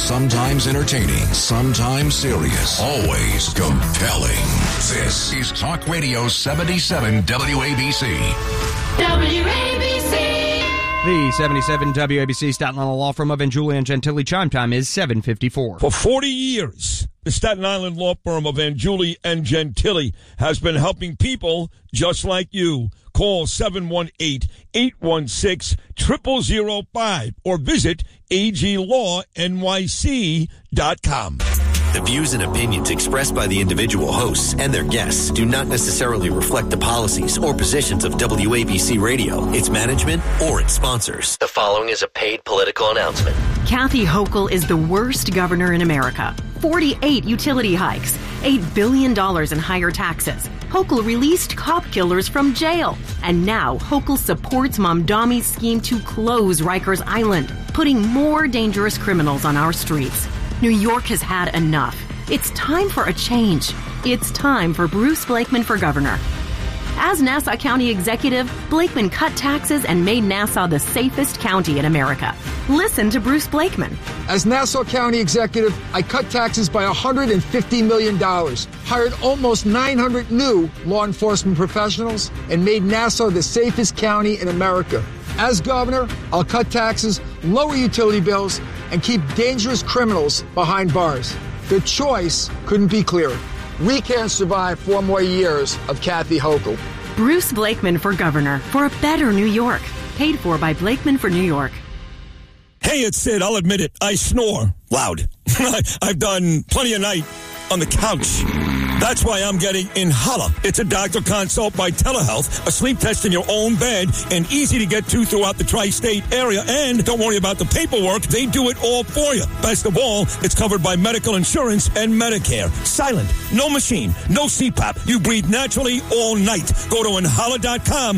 Sometimes entertaining, sometimes serious, always compelling. This is Talk Radio 77 WABC. WABC. The 77 WABC Staten Island law firm of Angiuli and Gentili. Chime time is 7:54. For 40 years, the Staten Island law firm of Angiuli and Gentili has been helping people just like you. Call 718-816-0005 or visit aglawnyc.com. The views and opinions expressed by the individual hosts and their guests do not necessarily reflect the policies or positions of WABC Radio, its management, or its sponsors. The following is a paid political announcement. Kathy Hochul is the worst governor in America. 48 utility hikes, $8 billion in higher taxes. Hochul released cop killers from jail. And now Hochul supports Mamdami's scheme to close Rikers Island, putting more dangerous criminals on our streets. New York has had enough. It's time for a change. It's time for Bruce Blakeman for governor. As Nassau County executive, Blakeman cut taxes and made Nassau the safest county in America. Listen to Bruce Blakeman. As Nassau County executive, I cut taxes by $150 million, hired almost 900 new law enforcement professionals, and made Nassau the safest county in America. As governor, I'll cut taxes, lower utility bills, and keep dangerous criminals behind bars. The choice couldn't be clearer. We can't survive 4 more years of Kathy Hochul. Bruce Blakeman for governor for a better New York. Paid for by Blakeman for New York. Hey, it's Sid. I'll admit it. I snore loud. I've done plenty of night on the couch. That's why I'm getting Inhala. It's a doctor consult by telehealth, a sleep test in your own bed, and easy to get to throughout the tri-state area. And don't worry about the paperwork. They do it all for you. Best of all, it's covered by medical insurance and Medicare. Silent, no machine, no CPAP. You breathe naturally all night. Go to Inhala.com,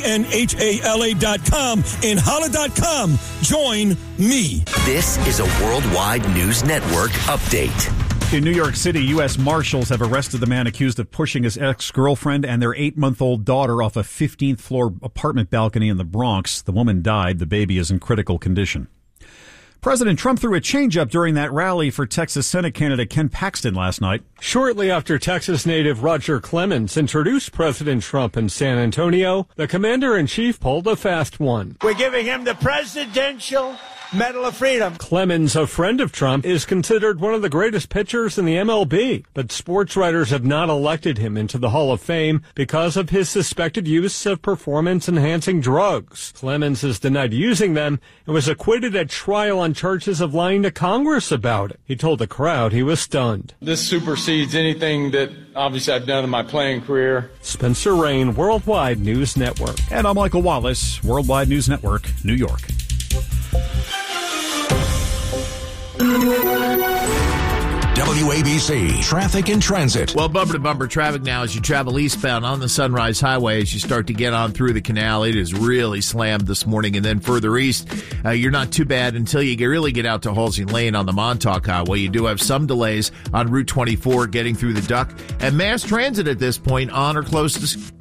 INHALA.com, Inhala.com. Join me. This is a Worldwide News Network update. In New York City, U.S. Marshals have arrested the man accused of pushing his ex-girlfriend and their 8-month-old daughter off a 15th-floor apartment balcony in the Bronx. The woman died. The baby is in critical condition. President Trump threw a changeup during that rally for Texas Senate candidate Ken Paxton last night. Shortly after Texas native Roger Clemens introduced President Trump in San Antonio, the commander-in-chief pulled a fast one. We're giving him the Presidential Medal of Freedom. Clemens, a friend of Trump, is considered one of the greatest pitchers in the MLB, but sports writers have not elected him into the Hall of Fame because of his suspected use of performance-enhancing drugs. Clemens has denied using them and was acquitted at trial on charges of lying to Congress about it. He told the crowd he was stunned. This supersedes anything that obviously I've done in my playing career. Spencer Rain, Worldwide News Network. And I'm Michael Wallace, Worldwide News Network, New York. WABC Traffic and Transit. Well, bumper-to-bumper traffic now as you travel eastbound on the Sunrise Highway. As you start to get on through the canal, it is really slammed this morning. And then further east, you're not too bad until you really get out to Halsey Lane on the Montauk Highway. You do have some delays on Route 24 getting through the Duck. And mass transit at this point on or close to